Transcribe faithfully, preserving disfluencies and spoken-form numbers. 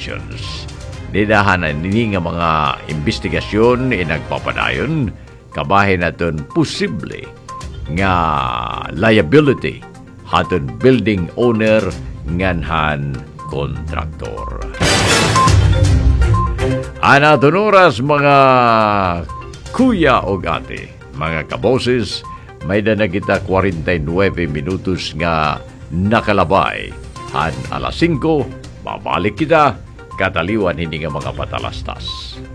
Communications. Nidahanan nini nga mga investigasyon inagpapadayon kabahin naton posible nga liability haton building owner nganhan kontraktor. Ana tunuras mga kuya o ate, mga kaboses, may na nagita forty-nine minutos nga nakalabay. Han alas singko, babalik kita, kataliwan hindi nga mga patalastas.